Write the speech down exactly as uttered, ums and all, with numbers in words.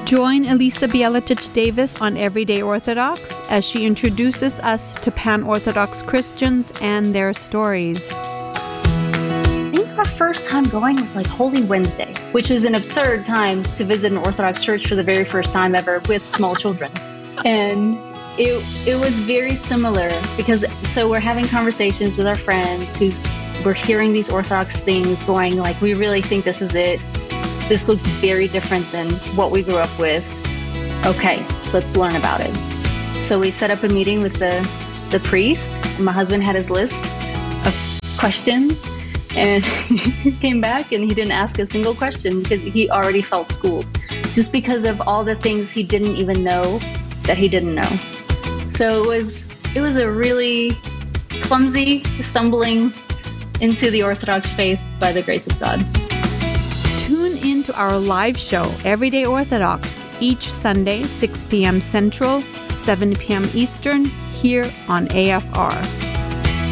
Join Elisa Bieletich Davis on Everyday Orthodox as she introduces us to Pan-Orthodox Christians and their stories. I think our first time going was like Holy Wednesday, which is an absurd time to visit an Orthodox church for the very first time ever with small children. And it it was very similar because so we're having conversations with our friends who's we're hearing these Orthodox things going like, we really think this is it. This looks very different than what we grew up with. Okay, let's learn about it. So we set up a meeting with the, the priest. And my husband had his list of questions, and he came back and he didn't ask a single question because he already felt schooled, just because of all the things he didn't even know that he didn't know. So it was it was a really clumsy stumbling into the Orthodox faith by the grace of God. Tune in to our live show, Everyday Orthodox, each Sunday, six p.m. Central, seven p.m. Eastern, here on A F R.